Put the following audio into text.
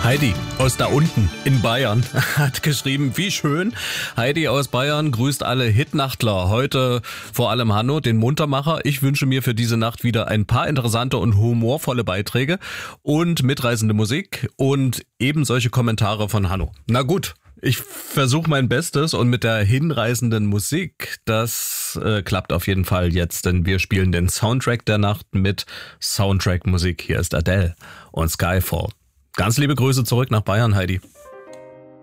Heidi aus da unten in Bayern hat geschrieben, wie schön. Heidi aus Bayern grüßt alle Hitnachtler. Heute vor allem Hanno, den Muntermacher. Ich wünsche mir für diese Nacht wieder ein paar interessante und humorvolle Beiträge und mitreißende Musik und eben solche Kommentare von Hanno. Na gut, ich versuche mein Bestes und mit der hinreißenden Musik, das klappt auf jeden Fall jetzt, denn wir spielen den Soundtrack der Nacht mit Soundtrack-Musik. Hier ist Adele und Skyfall. Ganz liebe Grüße zurück nach Bayern, Heidi.